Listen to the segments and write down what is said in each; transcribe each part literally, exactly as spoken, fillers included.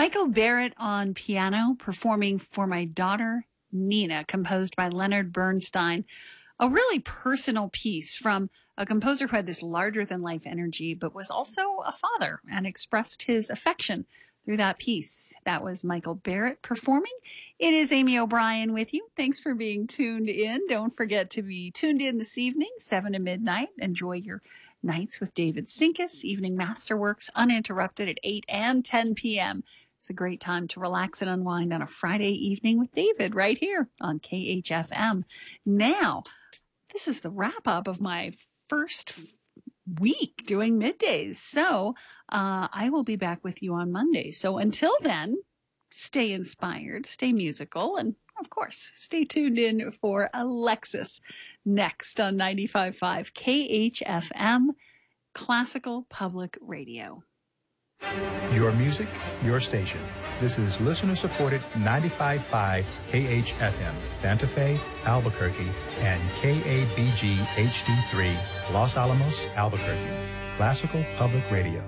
Michael Barrett on piano, performing For My Daughter, Nina, composed by Leonard Bernstein. A really personal piece from a composer who had this larger-than-life energy, but was also a father and expressed his affection through that piece. That was Michael Barrett performing. It is Amy O'Brien with you. Thanks for being tuned in. Don't forget to be tuned in this evening, seven to midnight. Enjoy your nights with David Sinkus, Evening Masterworks, uninterrupted at eight and ten p.m. It's a great time to relax and unwind on a Friday evening with David right here on K H F M. Now, this is the wrap-up of my first week doing middays. So uh, I will be back with you on Monday. So until then, stay inspired, stay musical, and of course, stay tuned in for Alexis next on ninety-five point five K H F M, Classical Public Radio. Your music, your station. This is listener-supported ninety-five point five K H F M, Santa Fe, Albuquerque, and K A B G H D three, Los Alamos, Albuquerque. Classical Public Radio.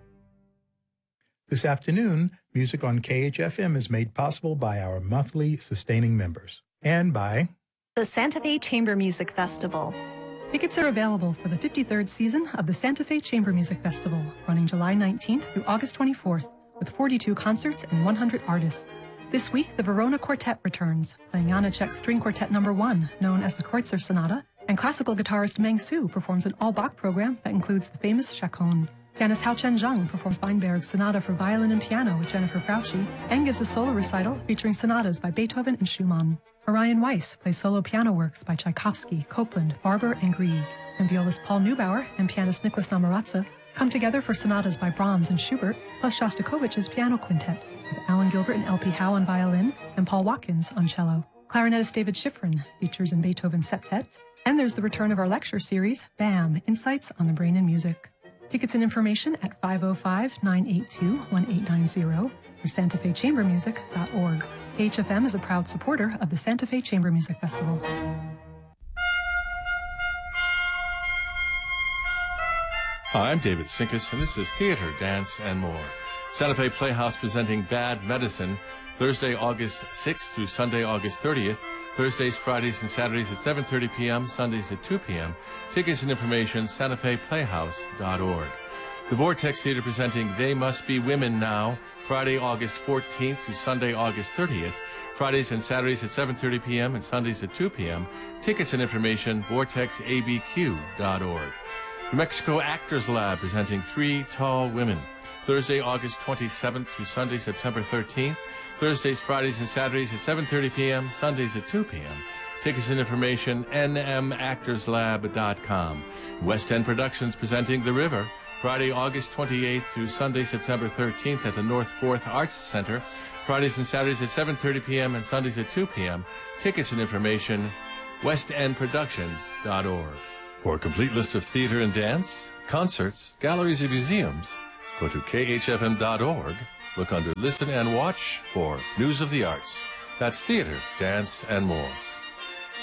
This afternoon, music on K H F M is made possible by our monthly sustaining members and by the Santa Fe Chamber Music Festival. Tickets are available for the fifty-third season of the Santa Fe Chamber Music Festival, running July nineteenth through August twenty-fourth, with forty-two concerts and one hundred artists. This week, the Verona Quartet returns, playing Janacek's String Quartet Number One, known as the Kreutzer Sonata, and classical guitarist Meng Su performs an all-Bach program that includes the famous Chaconne. Pianist Hao Chen Zhang performs Weinberg's Sonata for Violin and Piano with Jennifer Frautschi, and gives a solo recital featuring sonatas by Beethoven and Schumann. Orion Weiss plays solo piano works by Tchaikovsky, Copland, Barber, and Grieg, and violist Paul Neubauer and pianist Nicholas Namaratsa come together for sonatas by Brahms and Schubert, plus Shostakovich's piano quintet, with Alan Gilbert and L P Howe on violin and Paul Watkins on cello. Clarinetist David Schifrin features in Beethoven's septet, and there's the return of our lecture series, BAM, Insights on the Brain and Music. Tickets and information at five oh five, nine eight two, one eight nine zero or santa fe chamber music dot org. K H F M is a proud supporter of the Santa Fe Chamber Music Festival. Hi, I'm David Sinkus, and this is Theater, Dance, and More. Santa Fe Playhouse presenting Bad Medicine, Thursday, August sixth through Sunday, August thirtieth. Thursdays, Fridays, and Saturdays at seven thirty p.m., Sundays at two p.m. Tickets and information, santa fe playhouse dot org. The Vortex Theater presenting They Must Be Women Now, Friday, August fourteenth through Sunday, August thirtieth. Fridays and Saturdays at seven thirty p.m. and Sundays at two p.m. Tickets and information, vortex a b q dot org. New Mexico Actors Lab presenting Three Tall Women, Thursday, August twenty-seventh through Sunday, September thirteenth. Thursdays, Fridays, and Saturdays at seven thirty p.m., Sundays at two p.m. Tickets and information, n m actors lab dot com. West End Productions presenting The River, Friday, August twenty-eighth through Sunday, September thirteenth at the North Fourth Arts Center. Fridays and Saturdays at seven thirty p.m. and Sundays at two p.m. Tickets and information, west end productions dot org. For a complete list of theater and dance, concerts, galleries, and museums, go to k h f m dot org. Look under Listen and Watch for News of the Arts. That's theater, dance, and more.